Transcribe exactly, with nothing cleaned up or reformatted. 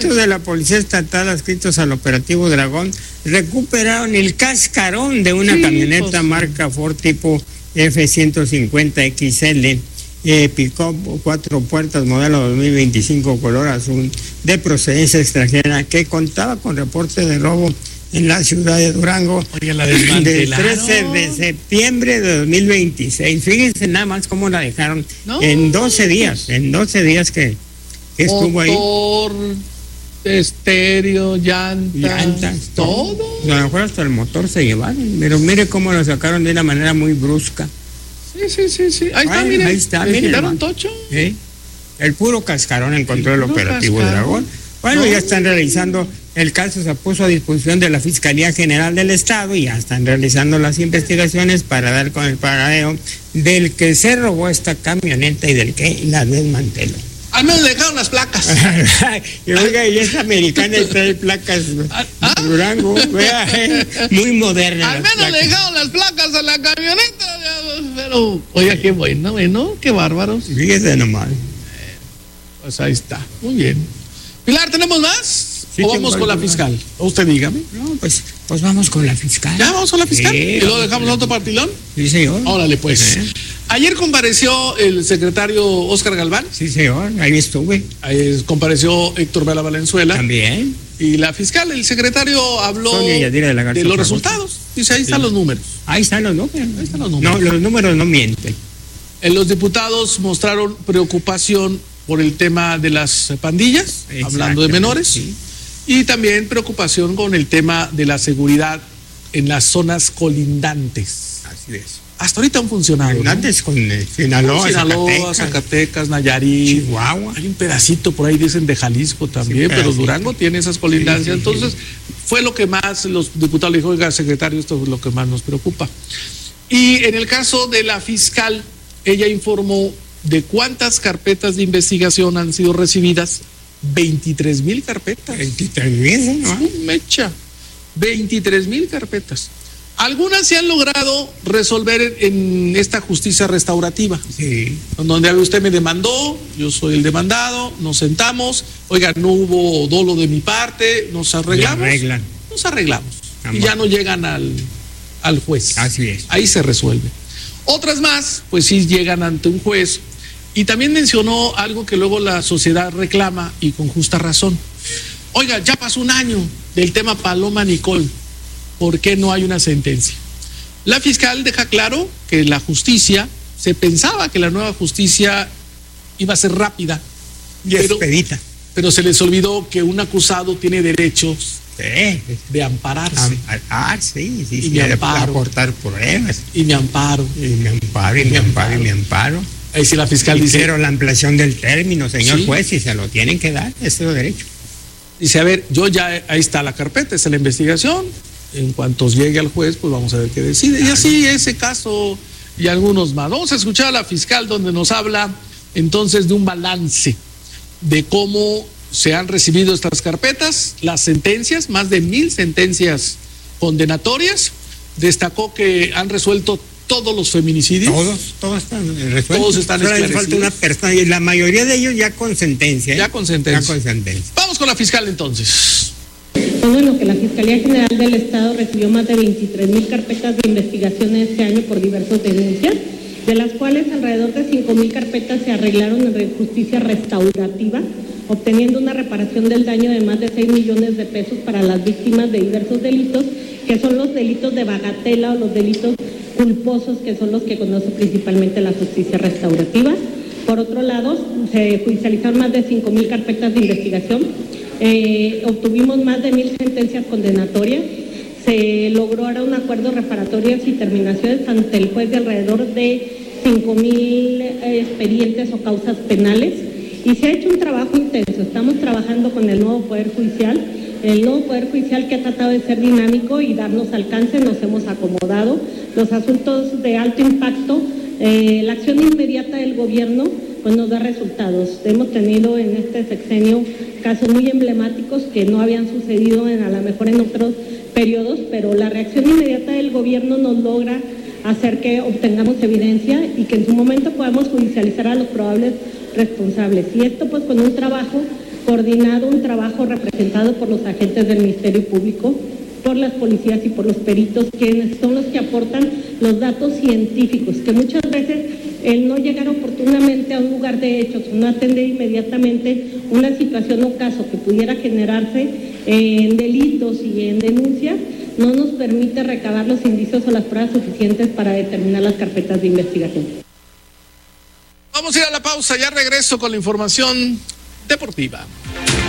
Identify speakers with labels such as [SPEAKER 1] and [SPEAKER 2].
[SPEAKER 1] de la Policía Estatal adscritos al operativo Dragón recuperaron el cascarón de una sí, camioneta pues, marca Ford tipo F ciento cincuenta X L, eh, pick-up cuatro puertas modelo dos mil veinticinco color azul de procedencia extranjera que contaba con reporte de robo en la ciudad de Durango.
[SPEAKER 2] Oye, la
[SPEAKER 1] del trece de septiembre de dos mil veintiséis. Fíjense nada más cómo la dejaron no, en doce días, en doce días que, que estuvo
[SPEAKER 2] motor,
[SPEAKER 1] ahí.
[SPEAKER 2] Motor, estéreo, llantas,
[SPEAKER 1] llantas,
[SPEAKER 2] todo.
[SPEAKER 1] todo. A lo mejor hasta el motor se llevaron, pero mire cómo lo sacaron de una manera muy brusca.
[SPEAKER 2] Sí, sí, sí, sí. Ahí está, Ay, miren.
[SPEAKER 1] Ahí está,
[SPEAKER 2] ¿Le
[SPEAKER 1] miren.
[SPEAKER 2] quitaron tocho?
[SPEAKER 1] ¿Sí? El puro cascarón encontró el, el operativo cascarón. Dragón. Bueno, no. ya están realizando, el caso se puso a disposición de la Fiscalía General del Estado y ya están realizando las investigaciones para dar con el paradero del que se robó esta camioneta y del que la desmanteló.
[SPEAKER 2] Al menos le dejaron las placas.
[SPEAKER 1] Y oiga, y esa americana trae placas ¿Ah? Durango, vea, eh, muy moderna.
[SPEAKER 2] Al menos placas. Le dejaron las placas a la camioneta. Pero, oiga, qué bueno, bueno, qué bárbaros.
[SPEAKER 1] Fíjese nomás.
[SPEAKER 2] Pues ahí está, muy bien. Pilar, ¿tenemos más?
[SPEAKER 1] Sí,
[SPEAKER 2] ¿O vamos con la fiscal? ¿O usted dígame?
[SPEAKER 1] No, pues, pues vamos con la fiscal.
[SPEAKER 2] ¿Ya vamos con la fiscal?
[SPEAKER 1] Sí,
[SPEAKER 2] ¿Y luego dejamos otro partilón?
[SPEAKER 1] Sí, señor.
[SPEAKER 2] Órale, pues. Sí. Ayer compareció el secretario Óscar Galván.
[SPEAKER 1] Sí, señor, ahí estuve.
[SPEAKER 2] Ahí compareció Héctor Vela Valenzuela.
[SPEAKER 1] También.
[SPEAKER 2] Y la fiscal, el secretario habló
[SPEAKER 1] de, la
[SPEAKER 2] de los resultados. Dice, ahí sí. están los números.
[SPEAKER 1] Ahí están los números.
[SPEAKER 2] Ahí están los números.
[SPEAKER 1] No, los números no mienten.
[SPEAKER 2] En los diputados mostraron preocupación por el tema de las pandillas, hablando de menores, sí. Y también preocupación con el tema de la seguridad en las zonas colindantes.
[SPEAKER 1] Así es.
[SPEAKER 2] Hasta ahorita han funcionado.
[SPEAKER 1] Colindantes ¿no? con eh, Sinaloa,
[SPEAKER 2] Sinaloa,
[SPEAKER 1] Zacatecas,
[SPEAKER 2] Zacatecas, Nayarit,
[SPEAKER 1] Chihuahua.
[SPEAKER 2] Hay un pedacito por ahí, dicen, de Jalisco también, sí, pero Durango tiene esas colindancias. Sí, sí, Entonces, sí. fue lo que más los diputados le dijo, oiga, secretario, esto es lo que más nos preocupa. Y en el caso de la fiscal, ella informó de cuántas carpetas de investigación han sido recibidas. veintitrés mil carpetas.
[SPEAKER 1] veintitrés mil, ¿no?
[SPEAKER 2] Sí, mecha. veintitrés mil carpetas. Algunas se han logrado resolver en esta justicia restaurativa.
[SPEAKER 1] Sí.
[SPEAKER 2] Donde usted me demandó, yo soy el demandado, nos sentamos, oiga, no hubo dolo de mi parte, nos arreglamos.
[SPEAKER 1] Arreglan.
[SPEAKER 2] Nos arreglamos.
[SPEAKER 1] Amor.
[SPEAKER 2] Y ya no llegan al, al juez.
[SPEAKER 1] Así es.
[SPEAKER 2] Ahí se resuelve. Otras más, pues sí llegan ante un juez. Y también mencionó algo que luego la sociedad reclama y con justa razón. Oiga, ya pasó un año del tema Paloma Nicole. ¿Por qué no hay una sentencia? La fiscal deja claro que la justicia, se pensaba que la nueva justicia iba a ser rápida.
[SPEAKER 1] Y expedita.
[SPEAKER 2] Pero se les olvidó que un acusado tiene derechos
[SPEAKER 1] sí.
[SPEAKER 2] de ampararse.
[SPEAKER 1] Ah, sí, sí,
[SPEAKER 2] y
[SPEAKER 1] sí.
[SPEAKER 2] me amparo.
[SPEAKER 1] Aportar pruebas.
[SPEAKER 2] Y me amparo.
[SPEAKER 1] Y me amparo, y me amparo, y me amparo.
[SPEAKER 2] Ahí sí la fiscal
[SPEAKER 1] y
[SPEAKER 2] dice.
[SPEAKER 1] Quiero la ampliación del término, señor ¿sí? juez, y se lo tienen que dar, es su derecho.
[SPEAKER 2] Dice, a ver, yo ya, ahí está la carpeta, está la investigación. En cuanto llegue al juez, pues vamos a ver qué decide. Claro. Y así ese caso y algunos más. Vamos a escuchar a la fiscal donde nos habla entonces de un balance de cómo se han recibido estas carpetas, las sentencias, más de mil sentencias condenatorias. Destacó que han resuelto todos los feminicidios.
[SPEAKER 1] Todos, todos están resueltos.
[SPEAKER 2] Todos están esclarecidos.
[SPEAKER 1] Falta una persona y la mayoría de ellos ya con sentencia. ¿eh?
[SPEAKER 2] Ya con sentencia.
[SPEAKER 1] Ya con sentencia.
[SPEAKER 2] Vamos con la fiscal entonces.
[SPEAKER 3] Pues bueno, que la Fiscalía General del Estado recibió más de veintitrés mil carpetas de investigación este año por diversas denuncias, de las cuales alrededor de cinco mil carpetas se arreglaron en justicia restaurativa, obteniendo una reparación del daño de más de seis millones de pesos para las víctimas de diversos delitos, que son los delitos de bagatela o los delitos culposos, que son los que conoce principalmente la justicia restaurativa. Por otro lado, se judicializaron más de cinco mil carpetas de investigación. Eh, obtuvimos más de mil sentencias condenatorias, se logró ahora un acuerdo reparatorio y terminaciones ante el juez de alrededor de cinco mil eh, expedientes o causas penales y se ha hecho un trabajo intenso. Estamos trabajando con el nuevo Poder Judicial, el nuevo Poder Judicial que ha tratado de ser dinámico y darnos alcance, nos hemos acomodado. Los asuntos de alto impacto, eh, la acción inmediata del gobierno pues nos da resultados. Hemos tenido en este sexenio casos muy emblemáticos que no habían sucedido en, a lo mejor en otros periodos, pero la reacción inmediata del gobierno nos logra hacer que obtengamos evidencia y que en su momento podamos judicializar a los probables responsables. Y esto pues con un trabajo coordinado un trabajo representado por los agentes del Ministerio Público, por las policías y por los peritos, quienes son los que aportan los datos científicos, que muchas veces el no llegar oportunamente a un lugar de hechos, no atender inmediatamente una situación o caso que pudiera generarse en delitos y en denuncias, no nos permite recabar los indicios o las pruebas suficientes para determinar las carpetas de investigación.
[SPEAKER 2] Vamos a ir a la pausa, ya regreso con la información deportiva.